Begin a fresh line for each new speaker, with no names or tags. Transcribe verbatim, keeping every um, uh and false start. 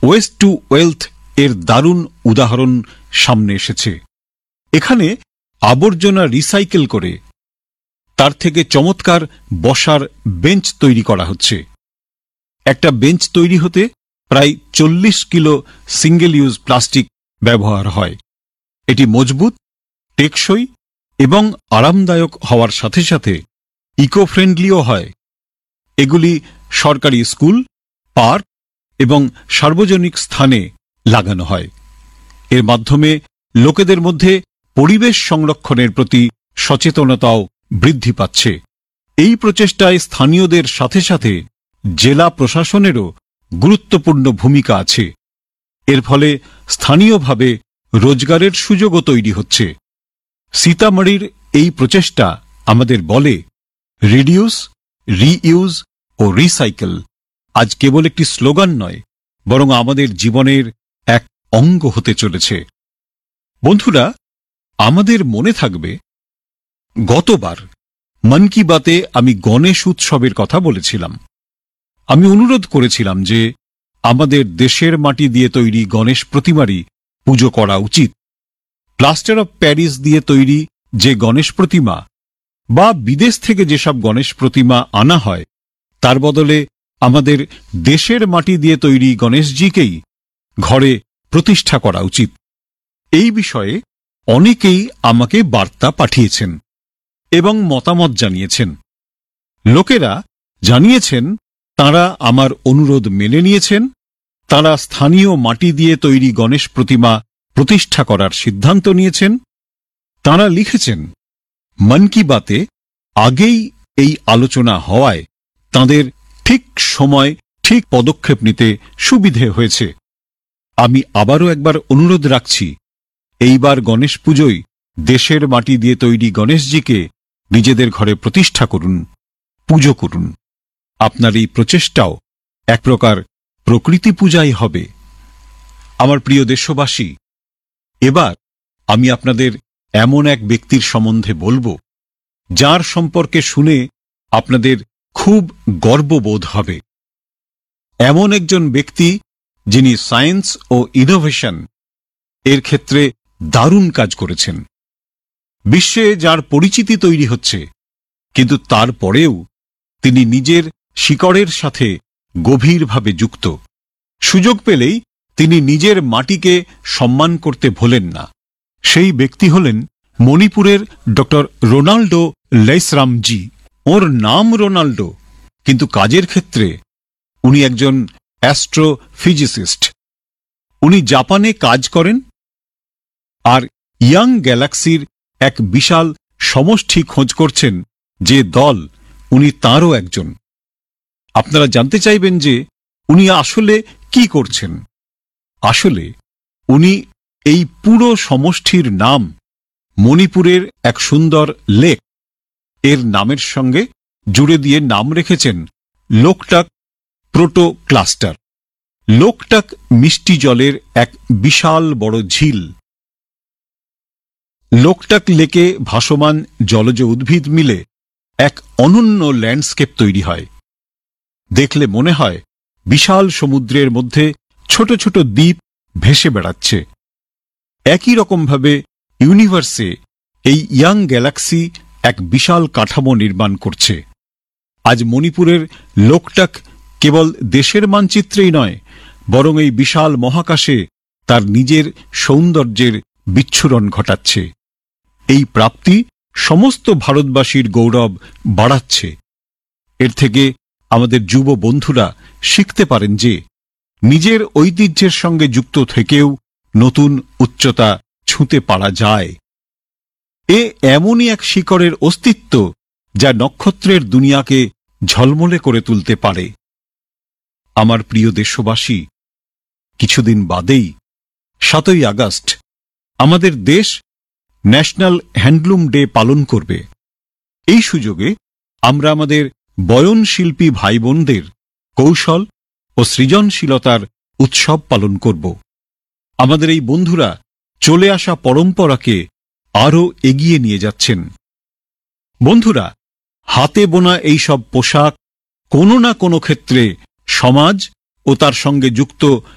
West to wealth এর দারুণ উদাহরণ সামনে এসেছে। এখানে আবর্জনা রিসাইকেল করে তার থেকে চমৎকার বসার বেঞ্চ তৈরি করা হচ্ছে। একটা বেঞ্চ তৈরি হতে প্রায় চল্লিশ কিলো সিঙ্গেল ইউজ প্লাস্টিক ব্যবহার হয়। এটি মজবুত, টেকসই এবং আরামদায়ক হওয়ার সাথে সাথে ইকো ফ্রেন্ডলিও হয়। এগুলি সরকারি স্কুল, পার্ক এবং সার্বজনিক স্থানে লাগানো হয়। এর মাধ্যমে লোকেদের মধ্যে পরিবেশ সংরক্ষণের প্রতি সচেতনতাও বৃদ্ধি পাচ্ছে। এই প্রচেষ্টায় স্থানীয়দের সাথে সাথে জেলা প্রশাসনেরও গুরুত্বপূর্ণ ভূমিকা আছে। এর ফলে স্থানীয়ভাবে রোজগারের সুযোগও তৈরি হচ্ছে। সীতামঢ়ির এই প্রচেষ্টা আমাদের বলে, রিডিউস, রিইউজ ও রিসাইকেল আজ কেবল একটি স্লোগান নয়, বরং আমাদের জীবনের এক অঙ্গ হতে চলেছে। বন্ধুরা, আমাদের মনে থাকবে গতবার মন কি বাতে আমি গণেশ উৎসবের কথা বলেছিলাম। আমি অনুরোধ করেছিলাম যে আমাদের দেশের মাটি দিয়ে তৈরি গণেশ প্রতিমারই পুজো করা উচিত। প্লাস্টার অফ প্যারিস দিয়ে তৈরি যে গণেশ প্রতিমা বা বিদেশ থেকে যেসব গণেশ প্রতিমা আনা হয়, তার বদলে আমাদের দেশের মাটি দিয়ে তৈরি গণেশজিকেই ঘরে প্রতিষ্ঠা করা উচিত। এই বিষয়ে অনেকেই আমাকে বার্তা পাঠিয়েছেন এবং মতামত জানিয়েছেন। লোকেরা জানিয়েছেন তারা আমার অনুরোধ মেনে নিয়েছেন। তারা স্থানীয় মাটি দিয়ে তৈরি গণেশ প্রতিমা প্রতিষ্ঠা করার সিদ্ধান্ত নিয়েছেন। তারা লিখেছেন, মন কি বাতে আগেই এই আলোচনা হওয়ায় তাঁদের ঠিক সময় ঠিক পদক্ষেপ নিতে সুবিধে হয়েছে। আমি আবারও একবার অনুরোধ রাখছি, এইবার গণেশ পুজোয় দেশের মাটি দিয়ে তৈরি গণেশজিকে নিজেদের ঘরে প্রতিষ্ঠা করুন, পুজো করুন। আপনার এই প্রচেষ্টাও এক প্রকার প্রকৃতি পূজাই হবে। আমার প্রিয় দেশবাসী, এবার আমি আপনাদের এমন এক ব্যক্তির সম্বন্ধে বলবো, যার সম্পর্কে শুনে আপনাদের খুব গর্ববোধ হবে। এমন একজন ব্যক্তি যিনি সায়েন্স ও ইনোভেশন এর ক্ষেত্রে দারুণ কাজ করেছেন। বিশ্বে যার পরিচিতি তৈরি হচ্ছে, কিন্তু তারপরেও তিনি নিজের শিকড়ের সাথে গভীরভাবে যুক্ত। সুযোগ পেলেই তিনি নিজের মাটিকে সম্মান করতে ভোলেন না। সেই ব্যক্তি হলেন মণিপুরের ডক্টর রোনাল্ডো লেইসরামজি। ওর নাম রোনাল্ডো, কিন্তু কাজের ক্ষেত্রে উনি একজন অ্যাস্ট্রোফিজিসিস্ট। উনি জাপানে কাজ করেন আর ইয়াং গ্যালাক্সির এক বিশাল সমষ্টি খোঁজ করছেন, যে দল উনি তাঁরও একজন। আপনারা জানতে চাইবেন যে উনি আসলে কি করছেন। আসলে উনি এই পুরো সমষ্টির নাম মণিপুরের এক সুন্দর লেক এর নামের সঙ্গে জুড়ে দিয়ে নাম রেখেছেন লোকটাক প্রোটো ক্লাস্টার। লোকটাক মিষ্টি জলের এক বিশাল বড় ঝিল। লোকটাক লেকে ভাসমান জলজ উদ্ভিদ মিলে এক অনন্য ল্যান্ডস্কেপ তৈরি হয়। দেখলে মনে হয় বিশাল সমুদ্রের মধ্যে ছোট ছোট দ্বীপ ভেসে বেড়াচ্ছে। একই রকমভাবে ইউনিভার্সে এই ইয়াং গ্যালাক্সি এক বিশাল কাঠামো নির্মাণ করছে। আজ মণিপুরের লোকটাক কেবল দেশের মানচিত্রেই নয়, বরং এই বিশাল মহাকাশে তার নিজের সৌন্দর্যের বিচ্ছুরণ ঘটাচ্ছে। এই প্রাপ্তি সমস্ত ভারতবাসীর গৌরব বাড়াচ্ছে। এর থেকে আমাদের যুব বন্ধুরা শিখতে পারেন যে নিজের ঐতিহ্যের সঙ্গে যুক্ত থেকেও নতুন উচ্চতা ছুঁতে পারা যায়। এ এমনই এক শিকড়ের অস্তিত্ব যা নক্ষত্রের দুনিয়াকে ঝলমলে করে তুলতে পারে। আমার প্রিয় দেশবাসী, কিছুদিন বাদেই সাতই আগস্ট আমাদের দেশ ন্যাশনাল হ্যান্ডলুম ডে পালন করবে। এই সুযোগে আমরা আমাদের বয়ন শিল্পী ভাই বোনদের কৌশল ও সৃজনশীলতার উৎসব পালন করব। আমাদের এই বন্ধুরা চলে আসা পরম্পরাকে আরও এগিয়ে নিয়ে যাচ্ছেন। বন্ধুরা, হাতে বোনা এই সব পোশাক কোনো না কোনো ক্ষেত্রে সমাজ ও তার সঙ্গে যুক্ত